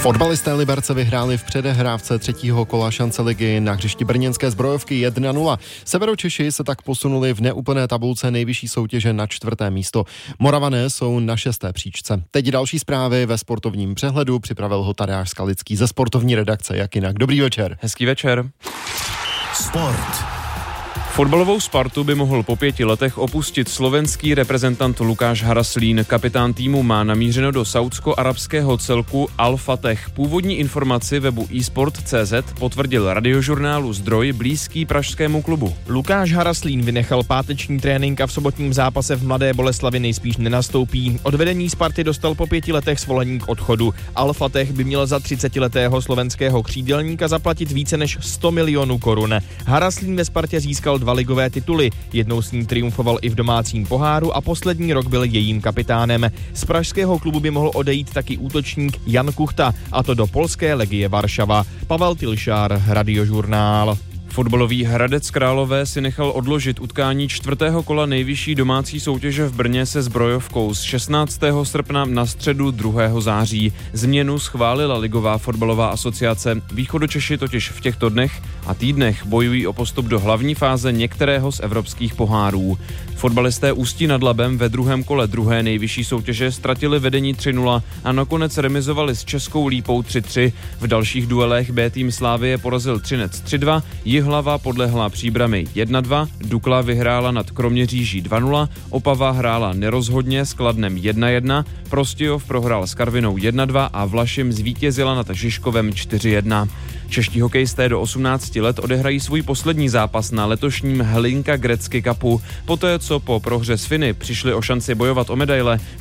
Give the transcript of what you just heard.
Fotbalisté Liberce vyhráli v předehrávce třetího kola šance ligy na hřišti brněnské Zbrojovky 1-0. Severočeši se tak posunuli v neúplné tabulce nejvyšší soutěže na 4. místo. Moravané jsou na 6. příčce. Teď další zprávy ve sportovním přehledu připravil ho Tadeáš Skalický ze sportovní redakce Jak jinak. Dobrý večer. Hezký večer. Sport. Fotbalovou Spartu by mohl po 5 letech opustit slovenský reprezentant Lukáš Haraslín. Kapitán týmu má namířeno do saúdsko-arabského celku Al Fateh. Původní informaci webu eSport.cz potvrdil radiožurnálu zdroj blízký pražskému klubu. Lukáš Haraslín vynechal páteční trénink a v sobotním zápase v Mladé Boleslavi nejspíš nenastoupí. Od vedení Sparty dostal po 5 letech svolení k odchodu. Al Fateh by měl za 30letého slovenského křídelníka zaplatit více než 100 milionů korun. Haraslín ve Spartě získal 2 ligové tituly, jednou s ním triumfoval i v domácím poháru a poslední rok byl jejím kapitánem. Z pražského klubu by mohl odejít taky útočník Jan Kuchta, a to do polské Legie Varšava. Pavel Tilšár, Radiožurnál. Fotbalový Hradec Králové si nechal odložit utkání 4. kola nejvyšší domácí soutěže v Brně se Zbrojovkou z 16. srpna na středu 2. září. Změnu schválila Ligová fotbalová asociace. Východočeši totiž v těchto dnech a týdnech bojují o postup do hlavní fáze některého z evropských pohárů. Fotbalisté Ústí nad Labem ve 2. kole 2. nejvyšší soutěže ztratili vedení 3-0 a nakonec remizovali s Českou Lípou 3-3. V dalších duelech B tým Slávie porazil Třinec 3-2, Jihlava podlehla Příbrami 1-2, Dukla vyhrála nad Kroměříží 2-0, Opava hrála nerozhodně s Kladnem 1-1, Prostějov prohrál s Karvinou 1-2 a Vlašim zvítězila nad Žižkovem 4-1. Čeští hokejisté do 18 let odehrají svůj poslední zápas na letošním Hlinka Gretzky Cupu. Poté, co po prohře s Finy přišli o šanci bojovat o medaile,